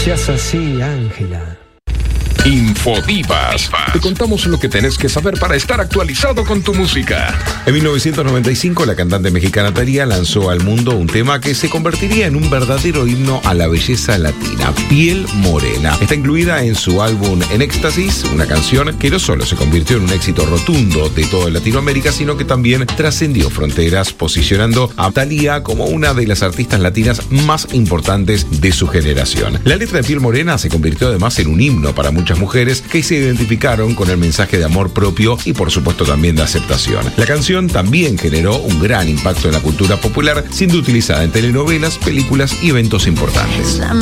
seas así, Ángela. Infodivas. Te contamos lo que tenés que saber para estar actualizado con tu música. En 1995, la cantante mexicana Thalía lanzó al mundo un tema que se convertiría en un verdadero himno a la belleza latina, Piel Morena. Está incluida en su álbum En Éxtasis, una canción que no solo se convirtió en un éxito rotundo de toda Latinoamérica, sino que también trascendió fronteras, posicionando a Thalía como una de las artistas latinas más importantes de su generación. La letra de Piel Morena se convirtió además en un himno para muchas mujeres que se identificaron con el mensaje de amor propio y por supuesto también de aceptación. La canción también generó un gran impacto en la cultura popular, siendo utilizada en telenovelas, películas y eventos importantes.